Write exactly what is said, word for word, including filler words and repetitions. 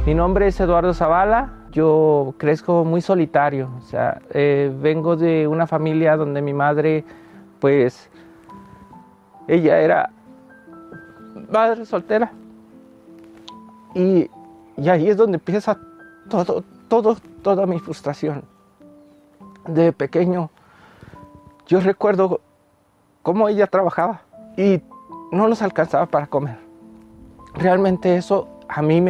Mi nombre es Eduardo Zavala. Yo crezco muy solitario. O sea, eh, vengo de una familia donde mi madre, pues, ella era madre soltera. Y, y ahí es donde empieza todo, todo, toda mi frustración. De pequeño, yo recuerdo cómo ella trabajaba y no nos alcanzaba para comer. Realmente eso a mí me